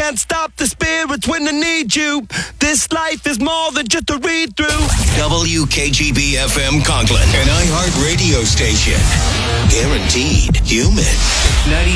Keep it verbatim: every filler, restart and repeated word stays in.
can't stop the spirits when they need you. This life is more than just a read through. W K G B F M Conklin, an iHeart radio station. Guaranteed human. ninety